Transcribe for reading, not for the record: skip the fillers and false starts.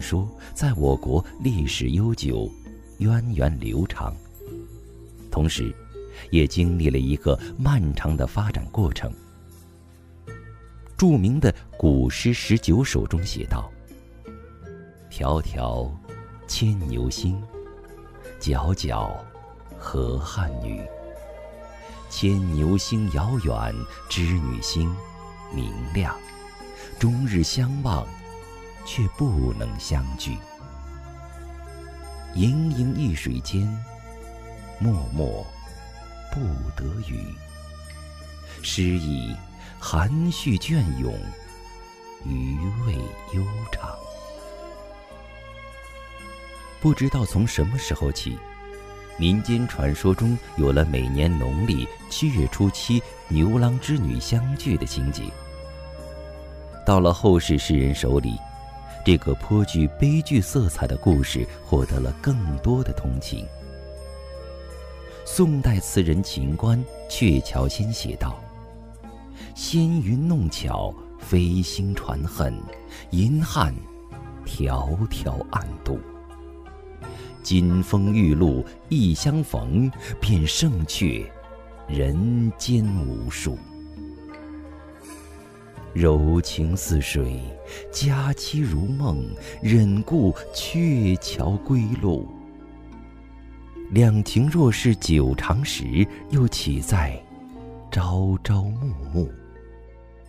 传说在我国历史悠久，源远流长，同时也经历了一个漫长的发展过程。著名的古诗19首中写道：迢迢牵牛星，皎皎河汉女。牵牛星遥远，织女星明亮，终日相望，却不能相聚。盈盈一水间，脉脉不得语。诗意含蓄隽永，余味悠长。不知道从什么时候起，民间传说中有了每年农历7月初7牛郎织女相聚的情节。到了后世诗人手里，这个颇具悲剧色彩的故事获得了更多的同情。宋代词人秦观鹊桥仙写道：纤云弄巧，飞星传恨，银汉迢迢暗度。金风玉露一相逢，便胜却人间无数。柔情似水，佳期如梦，忍顾鹊桥归路。两情若是久长时，又岂在朝朝暮暮。